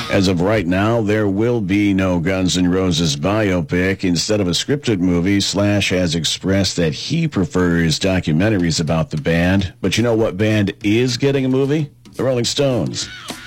As of right now, there will be no Guns N' Roses biopic. Instead of a scripted movie, Slash has expressed that he prefers documentaries about the band. But you know what band is getting a movie? The Rolling Stones.